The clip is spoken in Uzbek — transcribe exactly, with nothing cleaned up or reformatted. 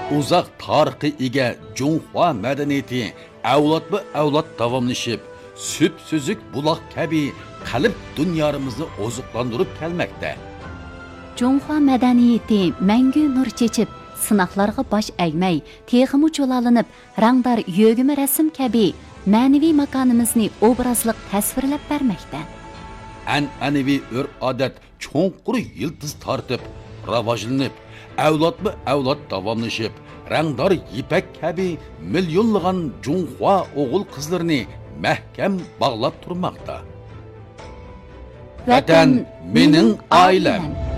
Uzaq tarixi ega Junhua madaniyati avlodma avlod davomlashib, süp-süzük buloq kabi qalb dunyomizni oziqlantirib kelmoqda. Junhua madaniyati mangu nur chechib, sinoqlarga bosh egmay, texmi cho'lalinib, rangdor yo'g'imi rasm kabi ma'naviy makonimizni obrazliq tasvirlab bermoqda. An'anaviy urf-odat cho'nqur yildiz tortib, rivojlanib, avlodma avlod davomlashib, rangdor ipak kabi millionlagan Junhua o'g'il qizlarini mahkam bog'lab turmoqda. Vatan mening oilam.